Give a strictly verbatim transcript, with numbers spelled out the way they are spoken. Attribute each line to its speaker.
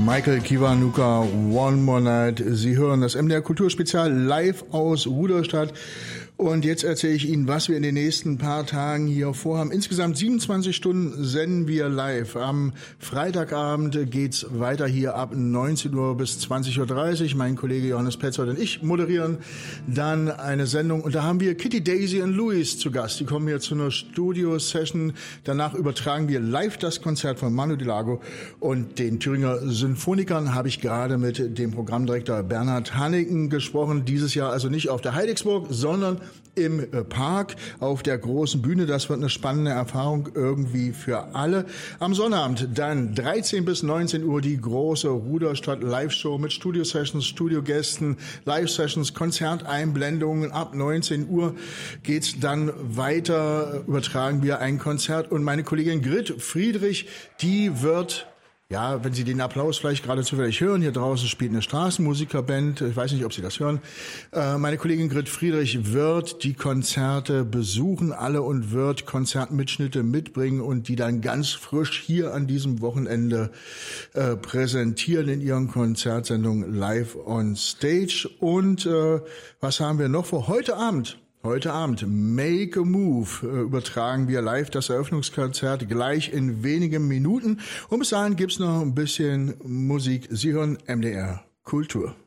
Speaker 1: Michael Kiwanuka, One More Night. Sie hören das M D R Kulturspezial live aus Rudolstadt. Und jetzt erzähle ich Ihnen, was wir in den nächsten paar Tagen hier vorhaben. Insgesamt siebenundzwanzig Stunden senden wir live. Am Freitagabend geht's weiter hier ab neunzehn Uhr bis zwanzig Uhr dreißig. Mein Kollege Johannes Petzold und ich moderieren dann eine Sendung. Und da haben wir Kitty, Daisy und Louis zu Gast. Die kommen hier zu einer Studio-Session. Danach übertragen wir live das Konzert von Manu Dilago. Und den Thüringer Sinfonikern habe ich gerade mit dem Programmdirektor Bernhard Hanneken gesprochen. Dieses Jahr also nicht auf der Heidigsburg, sondern im Park auf der großen Bühne. Das wird eine spannende Erfahrung irgendwie für alle. Am Sonnabend dann dreizehn bis neunzehn Uhr die große Rudolstadt Live-Show mit Studio-Sessions, Studiogästen, Live-Sessions, Konzerteinblendungen. Ab neunzehn Uhr geht's dann weiter, übertragen wir ein Konzert. Und meine Kollegin Grit Friedrich, die wird... Ja, wenn Sie den Applaus vielleicht gerade zufällig hören, hier draußen spielt eine Straßenmusikerband, ich weiß nicht, ob Sie das hören. Äh, meine Kollegin Grit Friedrich wird die Konzerte besuchen, alle, und wird Konzertmitschnitte mitbringen und die dann ganz frisch hier an diesem Wochenende äh, präsentieren in ihren Konzertsendungen Live on Stage. Und äh, was haben wir noch vor? Heute Abend. Heute Abend Make a Move übertragen wir live das Eröffnungskonzert gleich in wenigen Minuten. Und bis dahin gibt's noch ein bisschen Musik. Sie hören M D R Kultur.